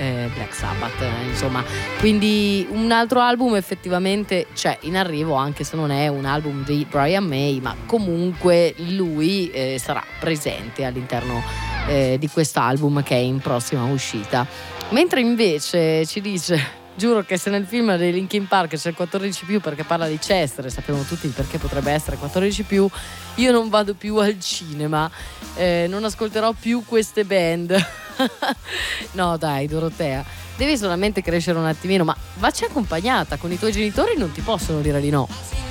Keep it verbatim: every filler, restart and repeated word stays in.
eh, Black Sabbath, eh, insomma. Quindi un altro album effettivamente c'è in arrivo, anche se non è un album di Brian May, ma comunque lui eh, sarà presente all'interno eh, di quest'album che è in prossima uscita. Mentre invece ci dice: giuro che se nel film dei Linkin Park c'è il quattordici più perché parla di Chester e sappiamo tutti il perché potrebbe essere quattordici più, io non vado più al cinema, eh, non ascolterò più queste band. No dai Dorotea, devi solamente crescere un attimino, ma vacci accompagnata, con i tuoi genitori non ti possono dire di no.